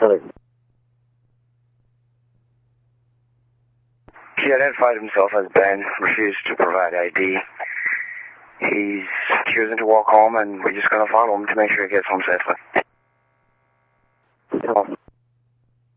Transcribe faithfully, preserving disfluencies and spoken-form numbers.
hundred. He identified himself as Ben, refused to provide I D. He's choosing to walk home, and we're just going to follow him to make sure he gets home safely.